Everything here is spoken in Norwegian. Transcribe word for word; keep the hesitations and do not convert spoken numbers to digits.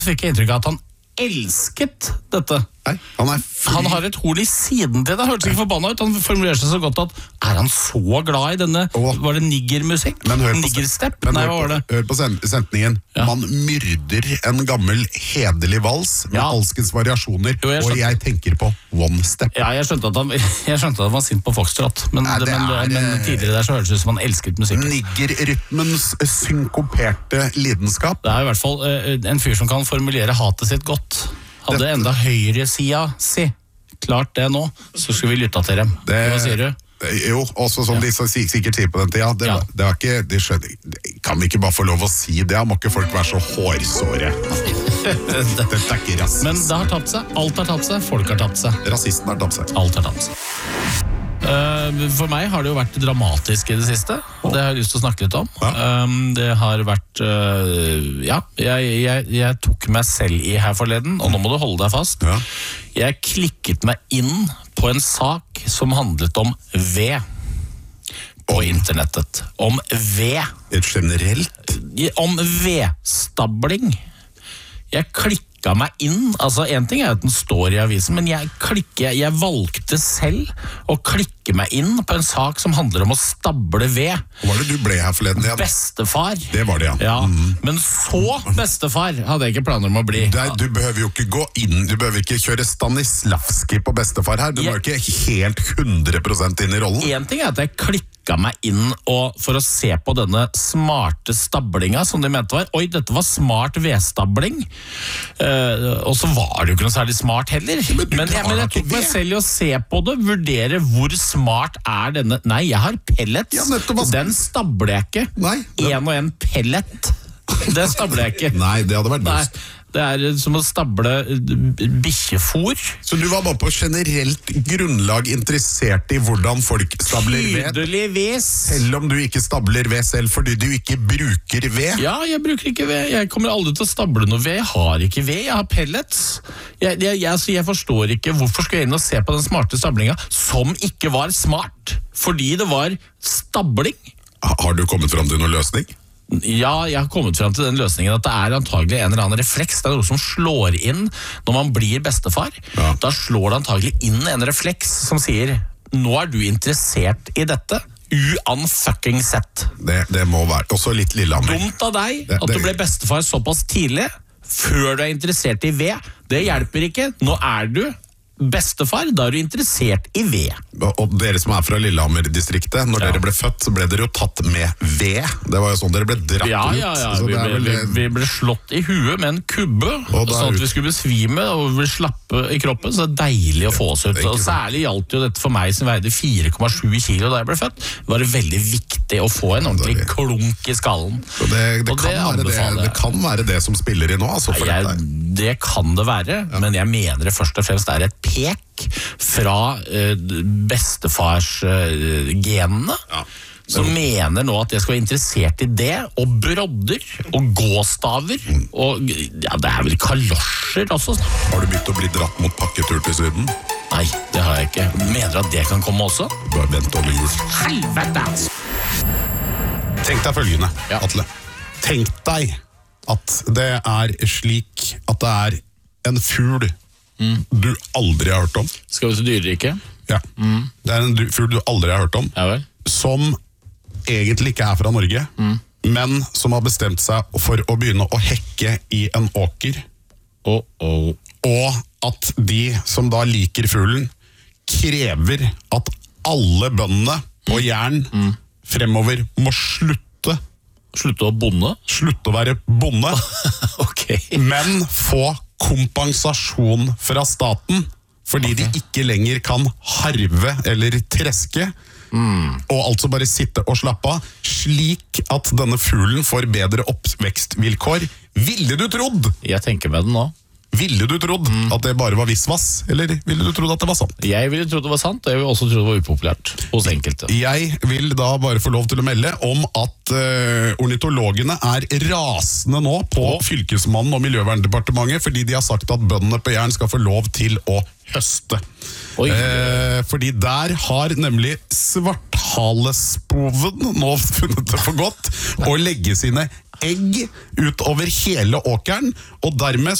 fikk jeg inntrykk av at han elsket dette. Nei, han er fri. Han har et hol i siden til det. Han hørtes ikke forbanna ut. Han formulerer seg så godt at er han så glad i denne, Åh. var det niggermusikk? Men hør på, Niggerstepp? men Nei, hør hva var på, det? hør på send- sendningen. Ja. Man myrder en gammel hederlig vals med Ja. alskens variasjoner, Jo, jeg og skjønte. jeg tenker på one step. Ja, jeg skjønte at han, jeg skjønte at han var sint på Foxtrot, men, Nei, det men, er- men tidligere der så hørtes det ut som han elsket musikken. Niggerrytmens synkoperte lidenskap. Det er i hvert fall eh, en fyr som kan formulere hatet sitt godt. Hadde Dette- enda høyresida si klart det nå, så skulle vi lytta til dem. Det- Hva sier du? Jo, også som de så si- sikkert sier på den tida. Det, Ja. var- det var ikke, de skjønner, kan vi ikke bare få lov å si det? Må ikke folk være så hårsåre? Dette er ikke rasist. Men det har tapt seg. Alt har tapt seg. Folk har tapt seg. Rasisten har tapt seg. Alt har tapt seg. Uh, for meg har det jo vært dramatisk i det siste. Det har jeg lyst til å snakke litt om. Ja. Um, det har vært uh, Ja, jeg, jeg, jeg tok meg selv i her forleden, og nå må du holde deg fast. Ja. Jeg klikket meg inn på en sak som handlet om ved på internettet. Om ved. Et generelt Om vedstabling. Jeg klikket meg inn, altså en ting er at den står i avisen, men jeg, klikker, jeg valgte selv å klikke meg inn på en sak som handler om å stable ved. Hva var det du ble her forleden igjen? Bestefar. Det var det, ja. Ja, Mhm. men så bestefar hadde jeg ikke planer om å bli. Nei, du behøver jo ikke gå inn, du behøver ikke kjøre Stanislavski på bestefar her. Du må jo Jeg- ikke helt hundre prosent inn i rollen. En ting er at jeg klikket meg inn og for å se på denne smarte stablinga som de mente var. Oi, dette var smart vedstabling. Uh, og så var det jo ikke noe særlig smart heller. Men du Men, jeg, tar men da jeg ikke tok meg ved. selv i å se på det, vurdere hvor smart er denne. Nei, jeg har pellets. Ja, nettopp, hva- Den stabler jeg ikke. Nei, det- En og en pellet. Det stabler jeg ikke. Nei, det hadde vært Nei, dust. det er som å stable bikkjefôr. Så du var bare på generelt grunnlag interessert i hvordan folk stabler ved, Tydeligvis. selv om du ikke stabler ved selv fordi du ikke bruker ved? Ja, jeg bruker ikke ved. Jeg kommer aldri til å stable noe ved. Jeg har ikke ved, jeg har pellets. Jeg, jeg, jeg, altså, jeg forstår ikke hvorfor skulle jeg inn og se på den smarte stablinga, som ikke var smart, fordi det var stabling. Ha- Har du kommet fram til noen løsning? Ja, jeg har kommet frem til den løsningen at det er antagelig en eller annen refleks. Det er noe som slår inn når man blir bestefar. Ja. Da slår det antagelig inn en refleks som sier, nå er du interessert i dette. Uanfucking-sett. Det, det må være. Også litt Lillehammer. Dumt av deg Det- at det- du ble bestefar såpass tidlig, før du er interessert i ved. Det hjelper ikke. Nå er du bestefar, da er du interessert i ved. Og og dere som er fra Lillehammer-distriktet, når Ja. dere ble født, så ble dere jo tatt med ved. Det var jo sånn dere ble dratt Ja, ut. ja, ja. Så Vi det er ble, vel vi, det- vi ble slått i huet med en kubbe, Og da sånn ut. at vi skulle besvime og bli slappe i kroppen. Så det er deilig å få oss ut. Ikke Og sant. særlig gjaldt jo dette for meg som veide fire komma sju kilo da jeg ble født. Det var veldig viktig å få en ordentlig det- klunk i skallen. Så det, det, Og kan det være det, anbefaler jeg. det kan være det som spiller i nå, altså for Jeg, deg. det kan det være, men jeg mener det først og fremst er et pek fra eh, bestefarsgenene. Ja. Som mener nå at jeg skal være interessert i det, og brodder, og gåstaver, og ja, det er vel kalosjer også. Har du begynt å bli dratt mot pakketur til Syden? Nei, det har jeg ikke. Mener du at det kan komme også? Bare vent over jul. Helvete, altså! Tenk deg følgende, Ja. Atle. Tenk deg at det er slik at det er en fugl du aldri har hørt om. Skal vi til dyreriket? Ja. Det er en du- fugl du aldri har hørt om, Ja vel. som egentlig ikke er fra Norge, men som har bestemt seg for å begynne å hekke i en åker. Oh, oh. Og at de som da liker fuglen, krever at alle bøndene på Jæren fremover må slutte, Slutte å bonde? slutte å være bonde, Ok. men få kompensasjon fra staten, fordi de ikke lenger kan harve eller treske, og altså bare sitte og slappe av, slik at denne fuglen får bedre oppvekstvilkår. Ville du trodd? Jeg tenker med den nå. Ville du trodd at det bare var visvas, eller ville du trodd at det var sant? Jeg ville trodd det var sant, og jeg ville også trodd det var upopulært hos enkelte. Jeg vil da bare få lov til å melde om at uh, ornitologene er rasende nå på Fylkesmannen og Miljøverndepartementet, fordi de har sagt at bøndene på Jæren skal få lov til å høste. Eh, fordi der har nemlig svarthalespoven nå funnet det for godt å legge sine egg utover hele åkeren, og dermed